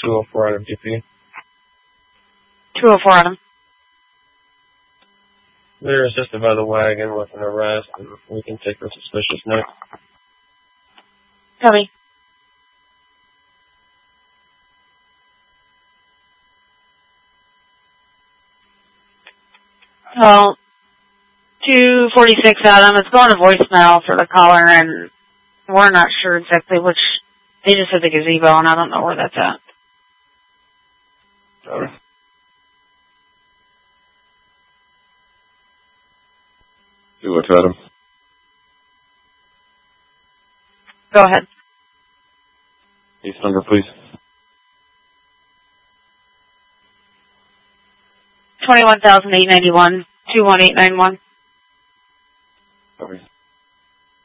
204 Adam DP. 204 Adam. They're assisted by the wagon with an arrest, and we can take her suspicious next. Copy. Well, 246 Adam, it's going to voicemail for the caller, and we're not sure exactly which. They just said the gazebo, and I don't know where that's at. Sorry. Do what, Adam? Go ahead. Case number, please. 21,891, 21891. Copy.